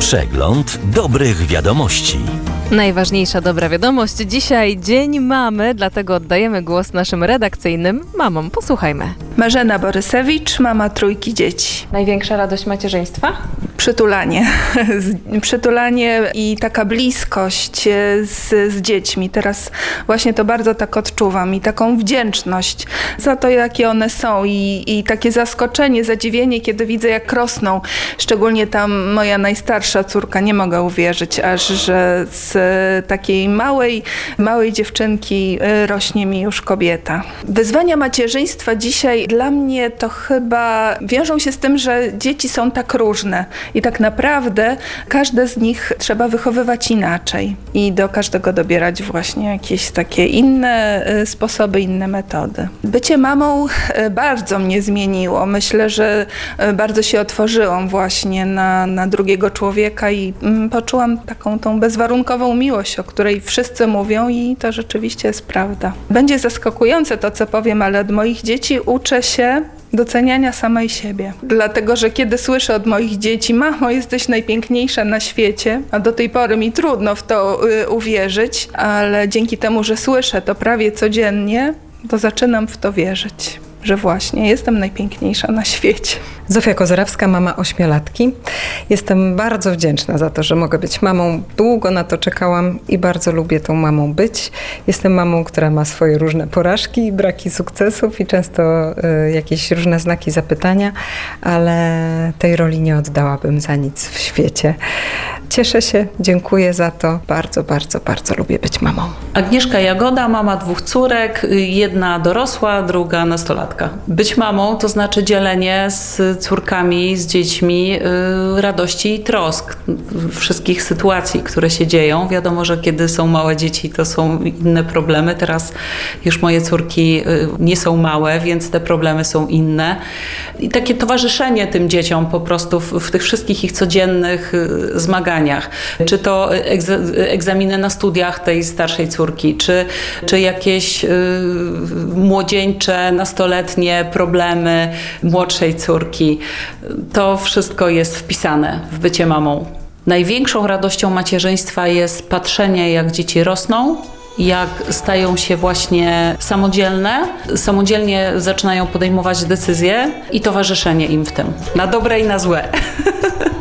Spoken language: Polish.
Przegląd dobrych wiadomości. Najważniejsza dobra wiadomość. Dzisiaj Dzień Mamy, dlatego oddajemy głos naszym redakcyjnym mamom. Posłuchajmy. Marzena Borysewicz, mama 3 dzieci. Największa radość macierzyństwa? Przytulanie. Przytulanie i taka bliskość z dziećmi. Teraz właśnie to bardzo tak odczuwam i taką wdzięczność za to, jakie one są i takie zaskoczenie, zadziwienie, kiedy widzę, jak rosną. Szczególnie tam moja najstarsza córka, nie mogę uwierzyć, aż że z takiej małej dziewczynki rośnie mi już kobieta. Wyzwania macierzyństwa dzisiaj dla mnie to chyba wiążą się z tym, że dzieci są tak różne i tak naprawdę każde z nich trzeba wychowywać inaczej i do każdego dobierać właśnie jakieś takie inne sposoby, inne metody. Bycie mamą bardzo mnie zmieniło. Myślę, że bardzo się otworzyłam właśnie na drugiego człowieka i poczułam taką tą bezwarunkową miłość, o której wszyscy mówią i to rzeczywiście jest prawda. Będzie zaskakujące to, co powiem, ale od moich dzieci uczę się doceniania samej siebie. Dlatego, że kiedy słyszę od moich dzieci: mamo, jesteś najpiękniejsza na świecie, a do tej pory mi trudno w to uwierzyć, ale dzięki temu, że słyszę to prawie codziennie, to zaczynam w to wierzyć, że właśnie jestem najpiękniejsza na świecie. Zofia Kozerawska, mama 8-latki. Jestem bardzo wdzięczna za to, że mogę być mamą. Długo na to czekałam i bardzo lubię tą mamą być. Jestem mamą, która ma swoje różne porażki, braki sukcesów i często jakieś różne znaki zapytania, ale tej roli nie oddałabym za nic w świecie. Cieszę się, dziękuję za to. Bardzo, bardzo, bardzo lubię być mamą. Agnieszka Jagoda, mama 2 córek, jedna dorosła, druga nastolatka. Być mamą to znaczy dzielenie z córkami, z dziećmi radości i trosk, wszystkich sytuacji, które się dzieją. Wiadomo, że kiedy są małe dzieci, to są inne problemy. Teraz już moje córki nie są małe, więc te problemy są inne. I takie towarzyszenie tym dzieciom po prostu w tych wszystkich ich codziennych zmaganiach. Czy to egzaminy na studiach tej starszej córki, czy jakieś młodzieńcze, nastoletnie problemy młodszej córki. To wszystko jest wpisane w bycie mamą. Największą radością macierzyństwa jest patrzenie, jak dzieci rosną, jak stają się właśnie samodzielnie zaczynają podejmować decyzje i towarzyszenie im w tym, na dobre i na złe.